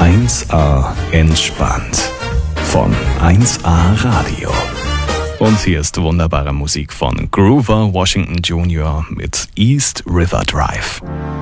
1A entspannt von 1A Radio. Und hier ist wunderbare Musik von Grover Washington Jr. mit East River Drive.